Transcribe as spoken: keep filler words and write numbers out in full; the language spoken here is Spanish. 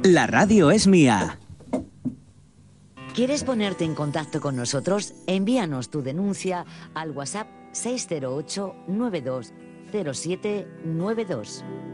La radio es mía. ¿Quieres ponerte en contacto con nosotros? Envíanos tu denuncia al WhatsApp seis cero ocho nueve dos cero siete nueve dos.